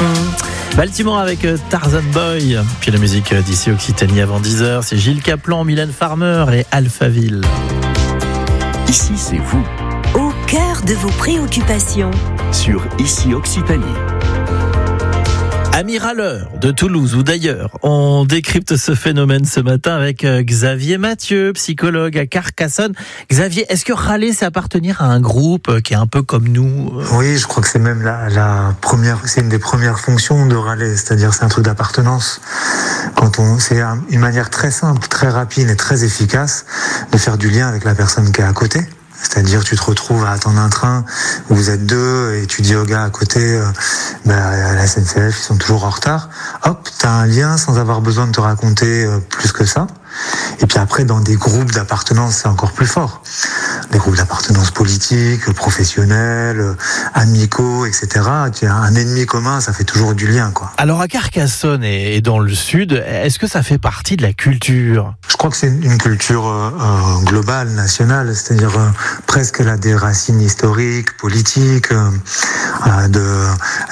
Baltimore avec Tarzan Boy. Puis la musique d'ici Occitanie avant 10h, c'est Gilles Caplan, Mylène Farmer et Alphaville. Ici, c'est vous. Au cœur de vos préoccupations. Sur Ici Occitanie. Amis râleurs de Toulouse ou d'ailleurs, on décrypte ce phénomène ce matin avec Xavier Mathieu, psychologue à Carcassonne. Xavier, est-ce que râler, c'est appartenir à un groupe qui est un peu comme nous ? Oui, je crois que c'est même la première, c'est une des premières fonctions de râler, c'est-à-dire c'est un truc d'appartenance. C'est une manière très simple, très rapide et très efficace de faire du lien avec la personne qui est à côté. C'est-à-dire, tu te retrouves à attendre un train où vous êtes deux et tu dis au gars à côté, à la SNCF, ils sont toujours en retard. Hop, t'as un lien sans avoir besoin de te raconter plus que ça. Et puis après, dans des groupes d'appartenance, c'est encore plus fort. Des groupes d'appartenance politiques, professionnels, amicaux, etc. Tu as un ennemi commun, ça fait toujours du lien, quoi. Alors à Carcassonne et dans le sud, est-ce que ça fait partie de la culture ? Je crois que c'est une culture globale, nationale, c'est-à-dire presque elle a des racines historiques, politiques, de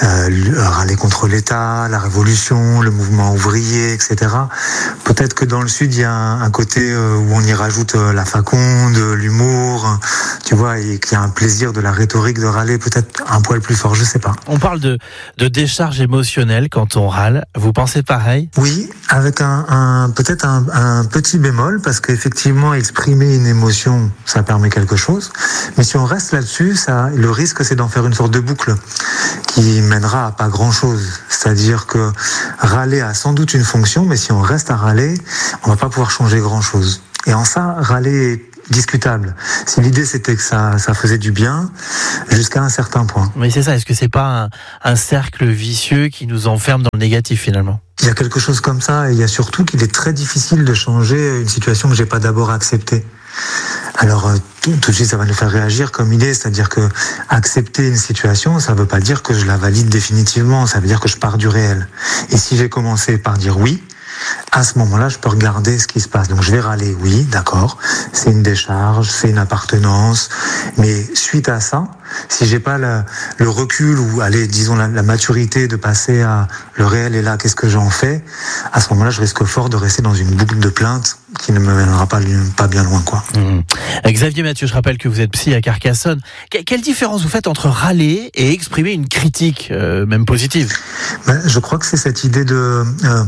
râler contre l'État, la révolution, le mouvement ouvrier, etc. Peut-être que dans le sud, il y a un côté où on y rajoute la faconde, l'humour, tu vois, et qu'il y a un plaisir de la rhétorique de râler, peut-être un poil plus fort, je sais pas. On parle de décharge émotionnelle quand on râle. Vous pensez pareil ? Oui, avec peut-être un petit bémol, parce qu'effectivement, exprimer une émotion, ça permet quelque chose. Mais si on reste là-dessus, le risque, c'est d'en faire une sorte de boucle qui mènera à pas grand-chose. C'est-à-dire que râler a sans doute une fonction, mais si on reste à râler, on va pas pouvoir changer grand-chose. Et en ça, râler est discutable. Si l'idée c'était que ça faisait du bien, jusqu'à un certain point. Mais c'est ça, est-ce que c'est pas un cercle vicieux qui nous enferme dans le négatif finalement ? Il y a quelque chose comme ça, et il y a surtout qu'il est très difficile de changer une situation que j'ai pas d'abord acceptée. Alors tout de suite ça va nous faire réagir comme idée, c'est-à-dire que accepter une situation, ça veut pas dire que je la valide définitivement, ça veut dire que je pars du réel. Et si j'ai commencé par dire oui, à ce moment-là, je peux regarder ce qui se passe. Donc je vais râler, oui, d'accord, c'est une décharge, c'est une appartenance, mais suite à ça, si j'ai pas le recul ou disons la maturité de passer à le réel et là, qu'est-ce que j'en fais, à ce moment-là, je risque fort de rester dans une boucle de plainte qui ne me mènera pas bien loin, quoi. Xavier Mathieu, je rappelle que vous êtes psy à Carcassonne. Quelle différence vous faites entre râler et exprimer une critique, même positive ? Je crois que c'est cette idée de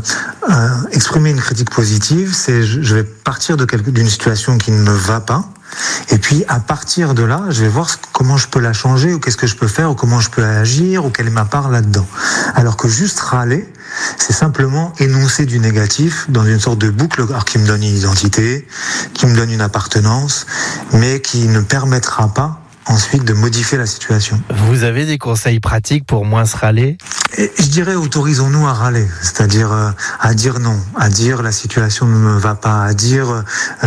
exprimer une critique positive, c'est je vais partir d'une situation qui ne me va pas. Et puis à partir de là, je vais voir comment je peux la changer, ou qu'est-ce que je peux faire, ou comment je peux agir, ou quelle est ma part là-dedans. Alors que juste râler, c'est simplement énoncer du négatif dans une sorte de boucle, alors qui me donne une identité, qui me donne une appartenance, mais qui ne permettra pas ensuite de modifier la situation. Vous avez des conseils pratiques pour moins se râler ? Et je dirais, autorisons-nous à râler, c'est-à-dire à dire non, à dire la situation ne me va pas, à dire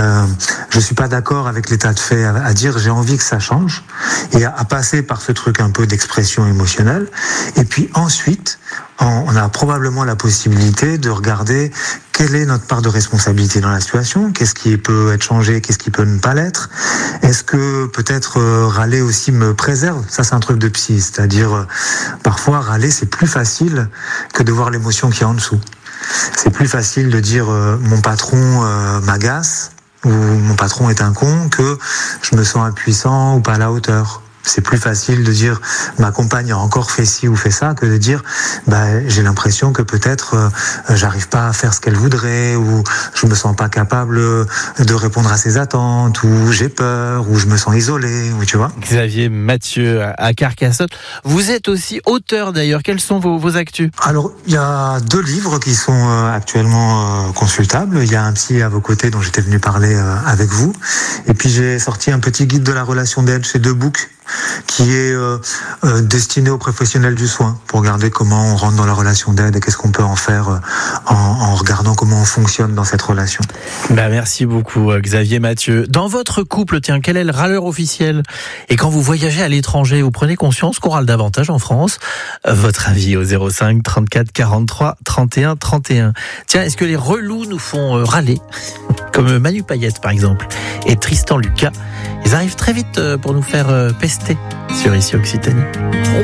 je suis pas d'accord avec l'état de fait, à dire j'ai envie que ça change, et à passer par ce truc un peu d'expression émotionnelle. Et puis ensuite, on a probablement la possibilité de regarder quelle est notre part de responsabilité dans la situation, qu'est-ce qui peut être changé, qu'est-ce qui peut ne pas l'être. Est-ce que peut-être râler aussi me préserve ? Ça, c'est un truc de psy, c'est-à-dire parfois râler, c'est plus facile que de voir l'émotion qui est en dessous. C'est plus facile de dire mon patron m'agace ou mon patron est un con que je me sens impuissant ou pas à la hauteur. C'est plus facile de dire ma compagne a encore fait ci ou fait ça que de dire j'ai l'impression que peut-être j'arrive pas à faire ce qu'elle voudrait, ou je me sens pas capable de répondre à ses attentes, ou j'ai peur, ou je me sens isolé, ou tu vois. Xavier Mathieu à Carcassonne. Vous êtes aussi auteur d'ailleurs. Quels sont vos actus ? Alors il y a 2 livres qui sont actuellement consultables. Il y a un psy à vos côtés dont j'étais venu parler avec vous, et puis j'ai sorti un petit guide de la relation d'aide chez Debook, qui est destiné aux professionnels du soin, pour regarder comment on rentre dans la relation d'aide et qu'est-ce qu'on peut en faire en regardant comment on fonctionne dans cette relation. Merci beaucoup Xavier Mathieu. Dans votre couple, quel est le râleur officiel ? Et quand vous voyagez à l'étranger, vous prenez conscience qu'on râle davantage en France ? Votre avis au 05 34 43 31 31. Est-ce que les relous nous font râler ? Comme Manu Payette par exemple, et Tristan Lucas. Ils arrivent très vite pour nous faire pester sur Ici Occitanie.